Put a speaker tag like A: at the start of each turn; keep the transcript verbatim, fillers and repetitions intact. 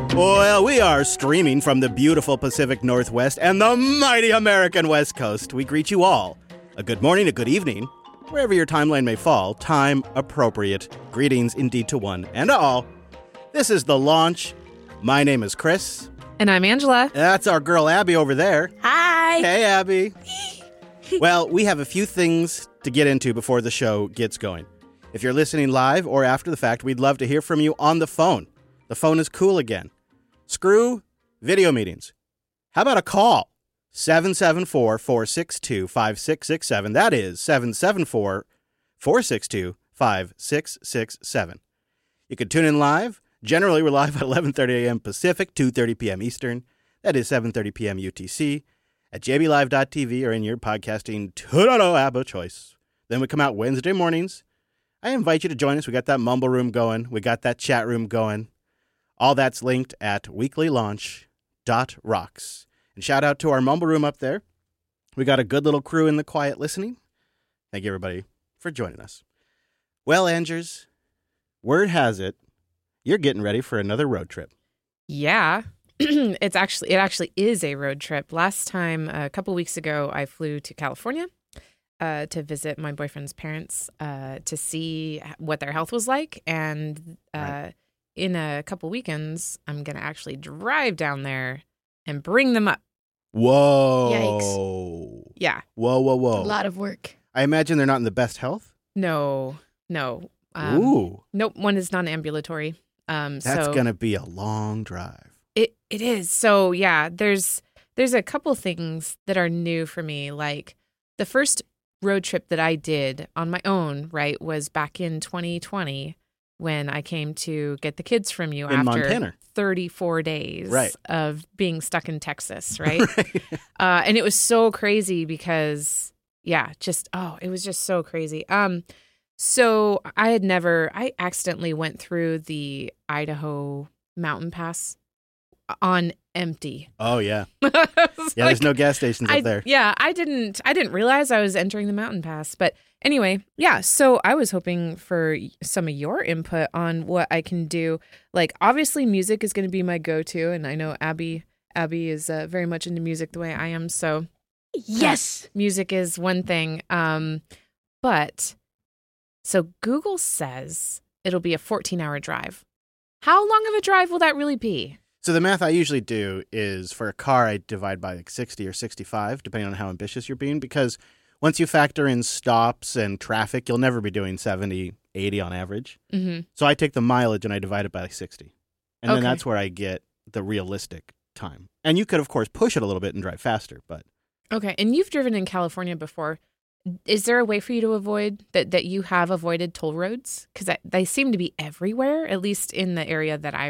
A: Well, we are streaming from the beautiful Pacific Northwest and the mighty American West Coast. We greet you all a good morning, a good evening, wherever your timeline may fall, time appropriate. Greetings indeed to one and to all. This is The Launch. My name is Chris.
B: And I'm Angela.
A: That's our girl Abby over there.
C: Hi.
A: Hey, Abby. Well, we have a few things to get into before the show gets going. If you're listening live or after the fact, we'd love to hear from you on the phone. The phone is cool again. Screw video meetings. How about a call? seven seven four, four six two, five six six seven. That is seven seven four, four six two, five six six seven. You can tune in live. Generally, we're live at eleven thirty a.m. Pacific, two thirty p.m. Eastern. That is seven thirty p.m. U T C at j b live dot t v or in your podcasting Toronto app of choice. Then we come out Wednesday mornings. I invite you to join us. We got that mumble room going. We got that chat room going. All that's linked at weekly launch dot rocks. And shout out to our mumble room up there. We got a good little crew in the quiet listening. Thank you, everybody, for joining us. Well, Angers, word has it, you're getting ready for another road trip.
B: Yeah, it's actually it actually is a road trip. Last time, a couple weeks ago, I flew to California uh, to visit my boyfriend's parents uh, to see what their health was like. And uh, right. in a couple weekends, I'm going to actually drive down there and bring them up.
A: Whoa.
C: Yikes.
B: Yeah.
A: Whoa, whoa, whoa.
C: A lot of work.
A: I imagine they're not in the best health?
B: No, no. Um,
A: Ooh.
B: Nope, one is non-ambulatory. Um,
A: That's
B: so
A: going to be a long drive.
B: It It is. So, yeah, there's there's a couple things that are new for me. Like the first road trip that I did on my own, right, was back in twenty twenty when I came to get the kids from you
A: in
B: after
A: Montana.
B: thirty-four days
A: right.
B: of being stuck in Texas, right?
A: right.
B: Uh, and it was so crazy because, yeah, just, oh, it was just so crazy. Um, so I had never, I accidentally went through the Idaho mountain pass on empty.
A: Oh, yeah.
B: yeah,
A: Yeah, like, there's no gas stations up
B: I,
A: there.
B: Yeah, I didn't, I didn't realize I was entering the mountain pass. But anyway, yeah, so I was hoping for some of your input on what I can do. Like, obviously, music is going to be my go-to, and I know Abby, Abby is uh, very much into music the way I am. So,
C: yes,
B: music is one thing. Um, but so Google says it'll be a fourteen-hour drive. How long of a drive will that really be?
A: So the math I usually do is for a car, I divide by like sixty or sixty-five, depending on how ambitious you're being, because once you factor in stops and traffic, you'll never be doing seventy, eighty on average.
B: Mm-hmm.
A: So I take the mileage and I divide it by like sixty. And
B: Okay.
A: then that's where I get the realistic time. And you could, of course, push it a little bit and drive faster, but...
B: Okay, and you've driven in California before. Is there a way for you to avoid, that, that you have avoided toll roads? Because they seem to be everywhere, at least in the area that I